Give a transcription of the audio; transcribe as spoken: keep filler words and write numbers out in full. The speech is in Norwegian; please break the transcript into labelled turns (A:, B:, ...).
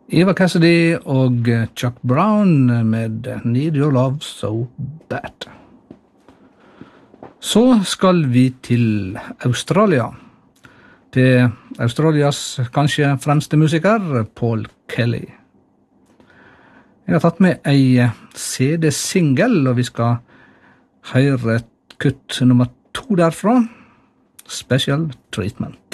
A: Eva Cassidy og Chuck Brown med Need Your Love So Bad. Så skal vi til Australia. Til Australias kanskje fremste musiker, Paul Kelly. Jeg har tatt med ei C D-single, og vi skal høre et kutt nummer to derfra, Special Treatment.